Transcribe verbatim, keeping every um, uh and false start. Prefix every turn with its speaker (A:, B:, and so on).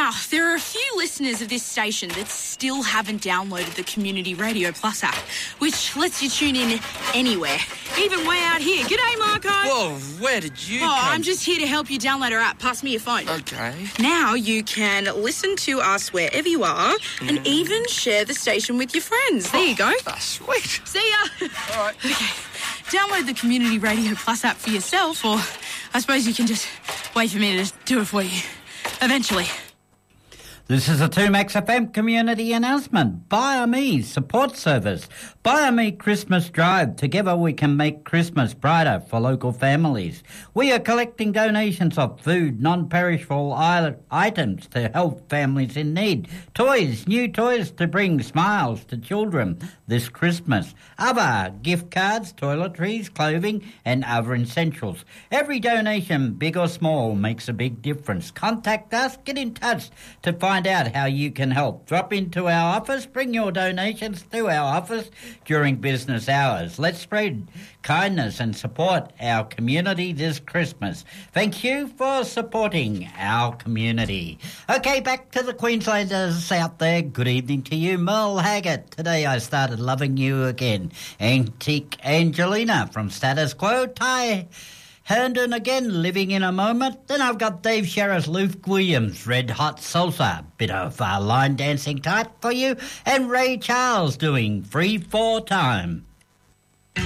A: Now, there are a few listeners of this station that still haven't downloaded the Community Radio Plus app, which lets you tune in anywhere, even way out here. G'day, Marco.
B: Whoa, where did you
A: Oh,
B: come?
A: I'm just here to help you download our app. Pass me your phone.
B: Okay.
A: Now you can listen to us wherever you are mm. and even share the station with your friends. There you go.
B: That's sweet.
A: See ya.
B: All right.
A: Okay. Download the Community Radio Plus app for yourself, or I suppose you can just wait for me to do it for you. Eventually.
C: This is a two Max F M community announcement. Buy Me Support Service. Buy Me Christmas Drive. Together we can make Christmas brighter for local families. We are collecting donations of food, non-perishable items to help families in need. Toys, new toys to bring smiles to children this Christmas. Other gift cards, toiletries, clothing and other essentials. Every donation, big or small, makes a big difference. Contact us, get in touch to find out how you can help. Drop into our office, bring your donations to our office during business hours. Let's spread kindness and support our community this Christmas. Thank you for supporting our community. Okay, back to the Queenslanders out there. Good evening to you, Merle Haggart. Today I started loving you again. Antique Angelina from Status Quo. Ty Herndon again, Living in a Moment. Then I've got Dave Sharris, Luke Williams, Red Hot Salsa, bit of uh, line dancing type for you, and Ray Charles doing Free for Time.